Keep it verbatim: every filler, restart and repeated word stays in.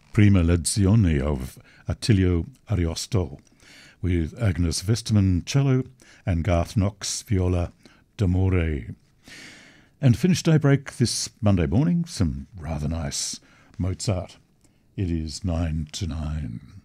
Prima Lezione of Attilio Ariosto, with Agnes Vesterman cello and Garth Knox viola d'amore. And finish daybreak this Monday morning, some rather nice Mozart. It is nine to nine.